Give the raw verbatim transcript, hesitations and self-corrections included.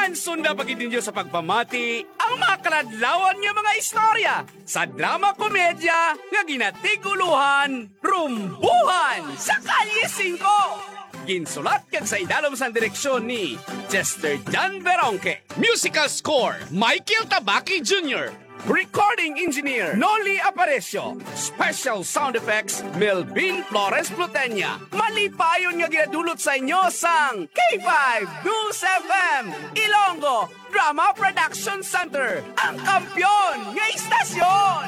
Mansunda pagid ninyo sa pagpamati ang mga kaladlawan nga mga istorya sa drama komedya nga ginatiguluhan, rumbuhan sa Kalye singko. Ginsulat kag sa idalom sa direksyon ni Chester John Beronque. Musical score, Michael Tabaki Junior Recording engineer, Noli Aparicio. Special sound effects, Melvin Flores Plutenya. Malipayon nga ginadulot sa inyo sang K five News F M, Ilonggo Drama Production Center, ang kampyon nga istasyon.